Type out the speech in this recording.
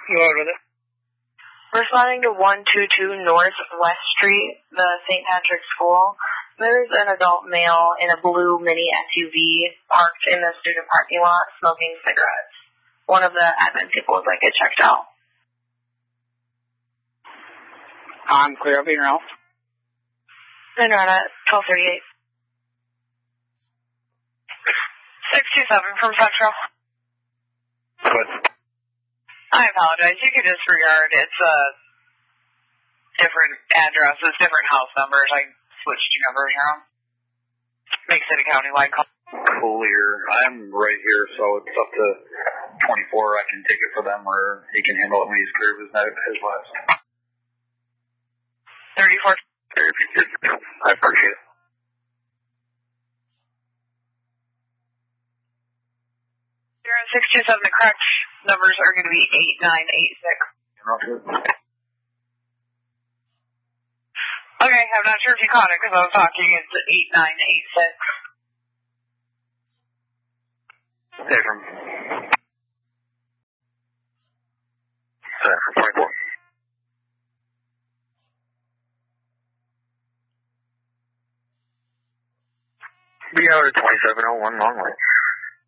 Go ahead with it. Responding to 122 North West Street, the St. Patrick's School, there's an adult male in a blue mini SUV parked in the student parking lot smoking cigarettes. One of the admin people would like it checked out. I'm clear up in your house. Then run at 1238. 627 from Central. Good. I apologize. You could disregard. It's different addresses, different house numbers. I switched two numbers around. Makes it a county-wide call. Clear. I'm right here, so it's up to 24. I can take it for them, or he can handle it when he's clear of his last. 34. I appreciate it. You're on 627. The correct numbers are going to be 8986. Okay, I'm not sure if you caught it because I was talking. It's 8986. Hey, from 24. Be out at 2701 Long Way.